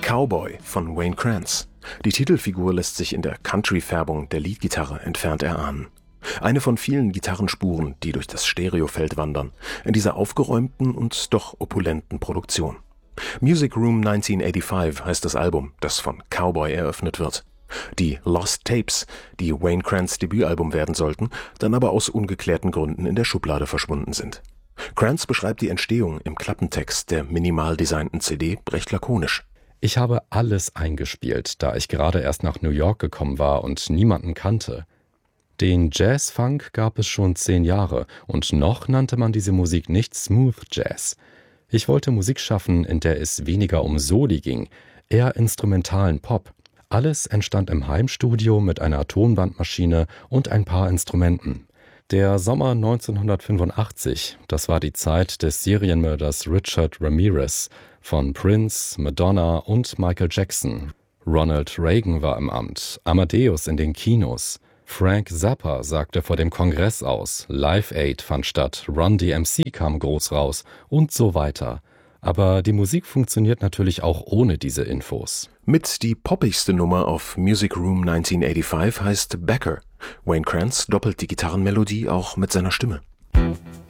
Cowboy von Wayne Krantz. Die Titelfigur lässt sich in der Country-Färbung der Leadgitarre entfernt erahnen. Eine von vielen Gitarrenspuren, die durch das Stereofeld wandern, in dieser aufgeräumten und doch opulenten Produktion. Music Room 1985 heißt das Album, das von Cowboy eröffnet wird. Die Lost Tapes, die Wayne Krantz Debütalbum werden sollten, dann aber aus ungeklärten Gründen in der Schublade verschwunden sind. Krantz beschreibt die Entstehung im Klappentext der minimal designten CD recht lakonisch. Ich habe alles eingespielt, da ich gerade erst nach New York gekommen war und niemanden kannte. Den Jazz-Funk gab es schon 10 Jahre und noch nannte man diese Musik nicht Smooth Jazz. Ich wollte Musik schaffen, in der es weniger um Soli ging, eher instrumentalen Pop. Alles entstand im Heimstudio mit einer Tonbandmaschine und ein paar Instrumenten. Der Sommer 1985, das war die Zeit des Serienmörders Richard Ramirez, von Prince, Madonna und Michael Jackson. Ronald Reagan war im Amt, Amadeus in den Kinos. Frank Zappa sagte vor dem Kongress aus, Live Aid fand statt, Run DMC kam groß raus und so weiter. Aber die Musik funktioniert natürlich auch ohne diese Infos. Mit die poppigste Nummer auf Music Room 1985 heißt Becker. Wayne Krantz doppelt die Gitarrenmelodie auch mit seiner Stimme.